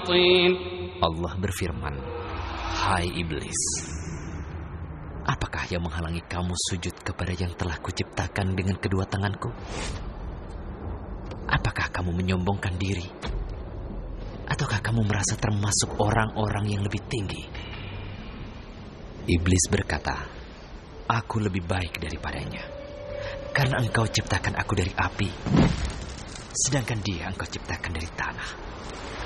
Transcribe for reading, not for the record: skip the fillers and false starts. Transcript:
طين. Allah berfirman, "Hai iblis, apakah yang menghalangi kamu sujud kepada yang telah kuciptakan dengan kedua tanganku? Apakah kamu menyombongkan diri? Ataukah kamu merasa termasuk orang-orang yang lebih tinggi?" Iblis berkata, "Aku lebih baik daripadanya, karena engkau ciptakan aku dari api, sedangkan dia engkau ciptakan dari tanah.